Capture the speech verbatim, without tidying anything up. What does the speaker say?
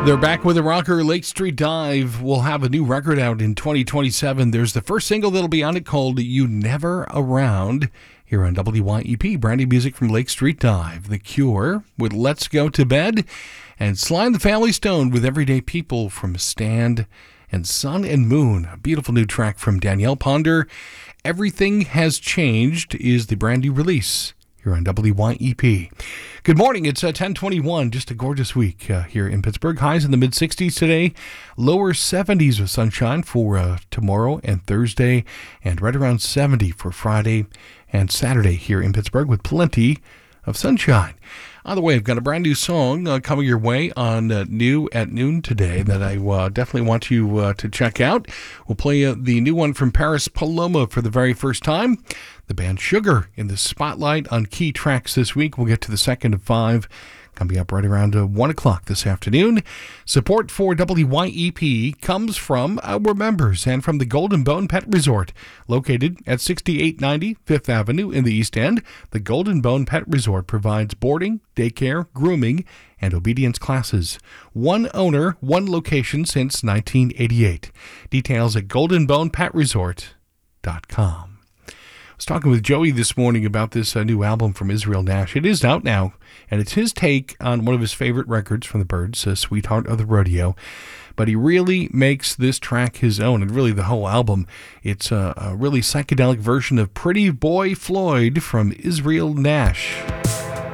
They're back with a rocker. Lake Street Dive will have a new record out in twenty twenty-seven. There's the first single that'll be on it called You Never Around here on W Y E P. Brand new music from Lake Street Dive. The Cure with Let's Go to Bed, and Sly and the Family Stone with Everyday People from Stand, and Sun and Moon, a beautiful new track from Danielle Ponder. Everything Has Changed is the brand new release here on W Y E P. Good morning. It's uh, ten twenty-one. Just a gorgeous week uh, here in Pittsburgh. Highs in the mid-sixties today. Lower seventies with sunshine for uh, tomorrow and Thursday. And right around seventy for Friday and Saturday here in Pittsburgh with plenty of sunshine. On the way, I've got a brand new song uh, coming your way on uh, New at Noon today that I uh, definitely want you uh, to check out. We'll play uh, the new one from Paris Paloma for the very first time. The band Sugar in the spotlight on key tracks this week. We'll get to the second of five coming up right around uh, one o'clock this afternoon. Support for W Y E P comes from our members and from the Golden Bone Pet Resort, located at sixty-eight ninety Fifth Avenue in the East End. The Golden Bone Pet Resort provides boarding, daycare, grooming, and obedience classes. One owner, one location since nineteen eighty-eight. Details at golden bone pet resort dot com. I was talking with Joey this morning about this uh, new album from Israel Nash. It is out now, and it's his take on one of his favorite records from the Byrds, uh, Sweetheart of the Rodeo. But he really makes this track his own, and really the whole album. It's a, a really psychedelic version of Pretty Boy Floyd from Israel Nash.